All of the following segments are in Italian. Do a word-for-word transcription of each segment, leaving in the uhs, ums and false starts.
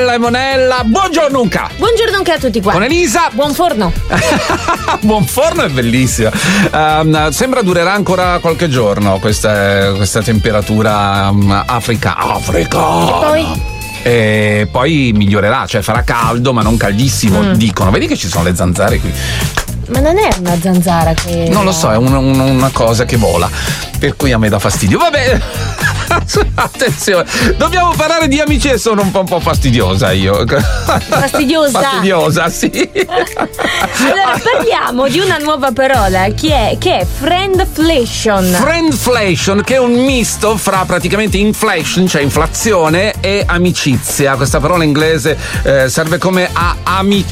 Bella e Monella. Buongiorno Unca. Buongiorno anche a tutti quanti. Con Elisa. Buon forno. Buon forno è bellissimo. Um, sembra durerà ancora qualche giorno questa, questa temperatura um, africa. Africa. E poi? E poi migliorerà, cioè farà caldo ma non caldissimo, mm. dicono. Vedi che ci sono le zanzare qui. Ma non è una zanzara che... Non lo so, è una, una, una cosa che vola, per cui a me dà fastidio. Vabbè, attenzione, dobbiamo parlare di amici e sono un po', un po' fastidiosa io. Fastidiosa? Fastidiosa, sì. Allora, parliamo di una nuova parola che è, che è friendflation. Friendflation, che è un misto fra praticamente inflation, cioè inflazione, e amicizia. Questa parola inglese eh, serve come a, ami,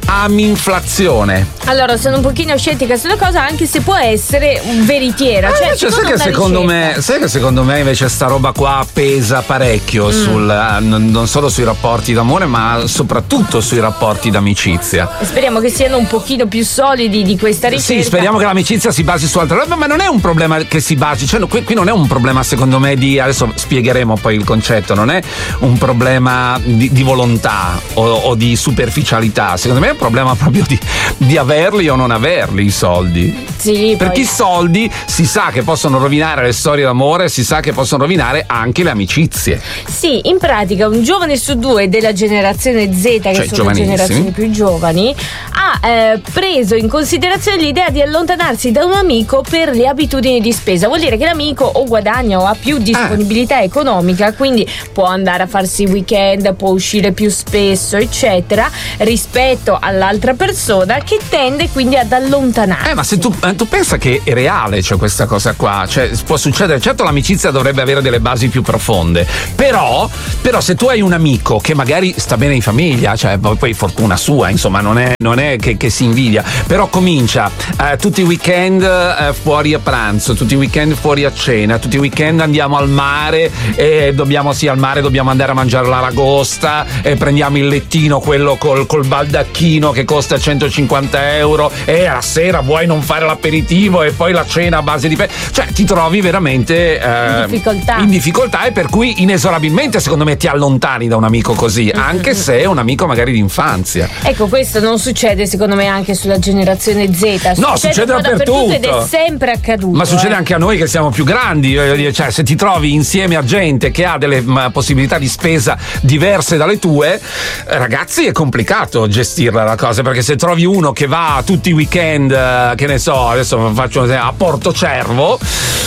aminflazione. Allora, sono un pochino scettica sulla cosa, anche se può essere veritiera. Cioè, eh, cioè sai che secondo me, sai che secondo me invece sta roba qua pesa parecchio mm. sul, non, non solo sui rapporti d'amore, ma soprattutto sui rapporti d'amicizia. Speriamo che siano un pochino più solidi di questa ricerca. Sì, speriamo che l'amicizia si basi su altre robe, ma non è un problema che si basi, cioè qui, qui non è un problema secondo me di, adesso spiegheremo poi il concetto, non è un problema di, di volontà o, o di superficialità, secondo me è un problema proprio di, di averli o non averli i soldi. Sì, perché poi... i soldi si sa che possono rovinare le storie d'amore, si sa che possono rovinare anche le amicizie. Sì, in pratica un giovane su due della generazione Z, che cioè, sono le generazioni più giovani, ha eh, preso in considerazione l'idea di allontanarsi da un amico per le abitudini di spesa. Vuol dire che l'amico o guadagna o ha più disponibilità ah. economica, quindi può andare a farsi i weekend, può uscire più spesso, eccetera, rispetto all'altra persona, che tende quindi ad allontanarsi. Eh, ma se tu, eh, tu pensa che è reale, cioè questa cosa qua, cioè può succedere, certo l'amicizia dovrebbe avere delle basi più profonde, però, però se tu hai un amico che magari sta bene in famiglia, cioè poi fortuna sua, insomma, non è, non è che, che si invidia, però comincia eh, tutti i weekend eh, fuori a pranzo, tutti i weekend fuori a cena, tutti i weekend andiamo al mare e dobbiamo, sì, al mare dobbiamo andare a mangiare l'aragosta e prendiamo il lettino, quello col, col baldacchino che costa centocinquanta euro, e a sera vuoi non fare l'aperitivo e poi la cena a base di pe- cioè ti trovi veramente eh, in difficoltà in difficoltà e per cui inesorabilmente secondo me ti allontani da un amico così, mm-hmm. anche se è un amico magari di infanzia. Ecco, questo non succede secondo me anche sulla generazione Z. Succede no, succede dappertutto ed è sempre accaduto. Ma succede eh. anche a noi che siamo più grandi, cioè se ti trovi insieme a gente che ha delle m, possibilità di spesa diverse dalle tue, ragazzi, è complicato gestirla la cosa, perché se trovi uno che va tutti i weekend, che ne so, adesso faccio a Portocervo,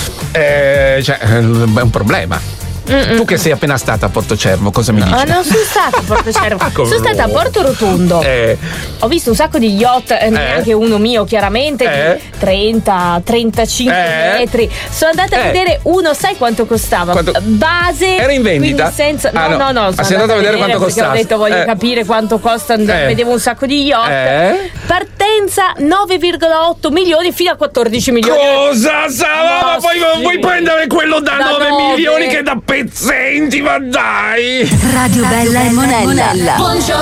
eh, cioè è un problema. Mm-mm. Tu che sei appena stata a Portocervo, cosa mi no, dici? No, non sono stata a Portocervo. Sono no. stata a Porto Rotondo. Eh. Ho visto un sacco di yacht, eh. neanche uno mio chiaramente, eh. di trenta trentacinque eh. metri. Sono andata a eh. vedere uno, sai quanto costava? Quanto... Base. Era in vendita? Senza... No, ah, no, no, no. Ma sei andata a vedere quanto costava? Ho detto voglio eh. capire quanto costa. Eh. Vedevo un sacco di yacht. Eh. Partenza nove virgola otto milioni fino a quattordici milioni. Cosa sa? No, ma poi sì. Vuoi prendere quello da, da nove milioni che da pezzenti? Ma dai! Radio Bella e Monella. Buongiorno.